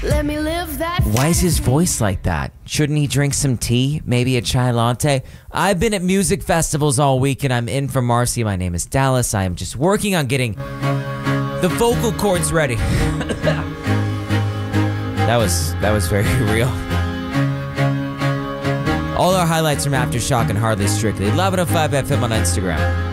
Let me live that. Why is his voice like that? Shouldn't he drink some tea? Maybe a chai latte? I've been at music festivals all week and I'm in for Marcy. My name is Dallas. I am just working on getting the vocal cords ready. That was very real. All our highlights from Aftershock and Hardly Strictly. 1105 FM on Instagram.